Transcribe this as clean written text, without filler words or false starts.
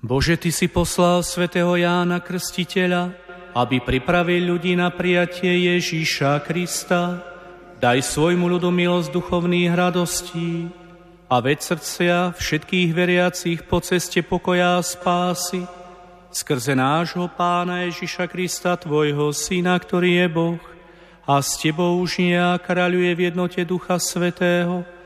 Bože, Ty si poslal svätého Jána Krstiteľa, aby pripravil ľudí na prijatie Ježíša Krista. Daj svojmu ľudu milosť duchovných radostí a veď srdcia všetkých veriacich po ceste pokoja a spásy, skrze nášho Pána Ježíša Krista, Tvojho Syna, ktorý je Boh a s Tebou už nie a kráľuje v jednote Ducha Svätého,